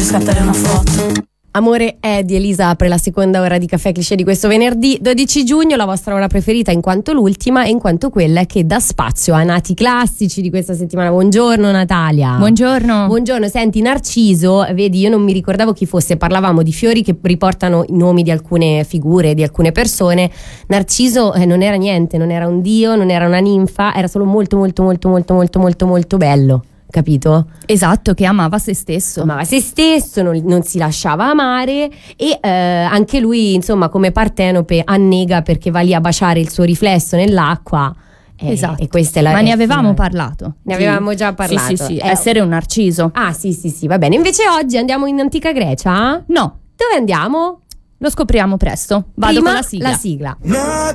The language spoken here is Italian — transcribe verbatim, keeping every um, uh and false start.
faccio scattare una foto. Amore è di Elisa apre la seconda ora di Caffè Cliché di questo venerdì dodici giugno, la vostra ora preferita in quanto l'ultima e in quanto quella che dà spazio a nati classici di questa settimana. Buongiorno Natalia. Buongiorno. Buongiorno, senti, Narciso, vedi, io non mi ricordavo chi fosse, parlavamo di fiori che riportano i nomi di alcune figure, di alcune persone. Narciso eh, non era niente, non era un dio, non era una ninfa, era solo molto molto molto molto molto molto molto bello. Capito? Esatto, che amava se stesso. Amava se stesso, non, non si lasciava amare e eh, anche lui, insomma, come Partenope annega perché va lì a baciare il suo riflesso nell'acqua. Eh, esatto. E questa è la, Ma ne è avevamo fine. parlato. Ne avevamo già parlato. Sì, sì, sì. Eh, Essere un narciso. Ah, sì, sì, sì, va bene. Invece oggi andiamo in antica Grecia? No, Dove andiamo? lo scopriamo presto. Vado Prima con la sigla. La sigla.